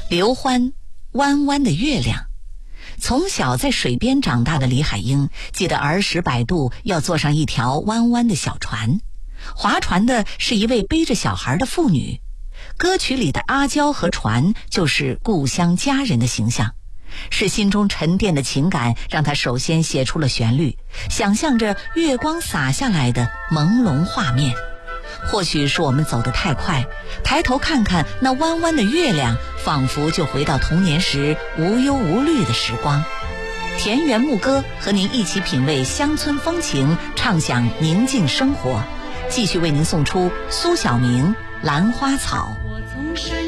刘欢，弯弯的月亮。从小在水边长大的李海英记得儿时摆渡要坐上一条弯弯的小船，划船的是一位背着小孩的妇女。歌曲里的阿娇和船就是故乡家人的形象，是心中沉淀的情感让他首先写出了旋律，想象着月光洒下来的朦胧画面。或许是我们走得太快，抬头看看那弯弯的月亮，仿佛就回到童年时无忧无虑的时光。田园牧歌和您一起品味乡村风情，畅享宁静生活。继续为您送出苏小明《兰花草》。